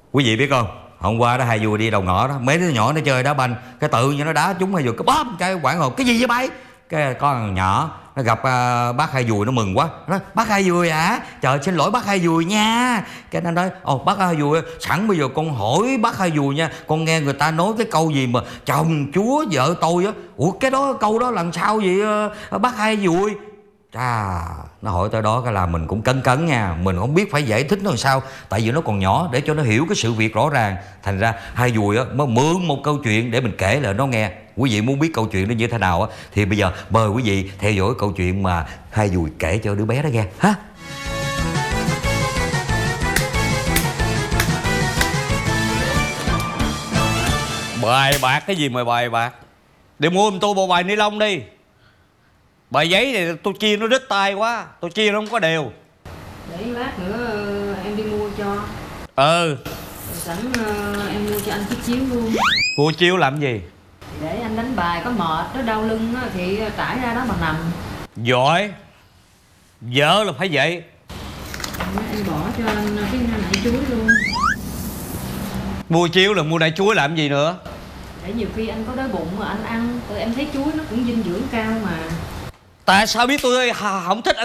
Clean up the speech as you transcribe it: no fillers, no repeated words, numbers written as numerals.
Quý vị biết không, hôm qua đó hai vui đi đầu ngõ đó, mấy đứa nhỏ nó chơi đá banh, cái tự nhiên nó đá trúng hai vui, cái bóp cái quảng hồn, cái gì vậy bay? Cái con nhỏ nó gặp bác hai vui, nó mừng quá, nó nói bác hai vui hả? Trời, xin lỗi bác hai vui nha. Cái nó nói ồ bác hai vui, sẵn bây giờ con hỏi bác hai vui nha, con nghe người ta nói cái câu gì mà chồng chúa vợ tôi á. Ủa cái đó câu đó làm sao vậy bác hai vui? Chà, nó hỏi tới đó cái là mình cũng cấn cấn nha. Mình không biết phải giải thích nó làm sao, tại vì nó còn nhỏ, để cho nó hiểu cái sự việc rõ ràng. Thành ra hai vui á mới mượn một câu chuyện để mình kể lại nó nghe. Quý vị muốn biết câu chuyện nó như thế nào á, thì bây giờ mời quý vị theo dõi câu chuyện mà hai vui kể cho đứa bé đó nghe ha. Bài bạc cái gì mà bài bạc? Để mua giùm tôi bộ bài ni lông đi. Bài giấy này tôi chia nó đứt tay quá, tôi chia nó không có đều. Để lát nữa em đi mua cho. Ừ. Sẵn em mua cho anh chiếc chiếu luôn. Mua chiếu làm gì? Để anh đánh bài có mệt, nó đau lưng thì trải ra đó mà nằm. Giỏi. Vợ là phải vậy. Em bỏ cho anh cái nải chuối luôn. Mua chiếu là mua nải chuối làm gì nữa? Để nhiều khi anh có đói bụng mà anh ăn. Em thấy chuối nó cũng dinh dưỡng cao mà. Tại sao biết tôi không thích ăn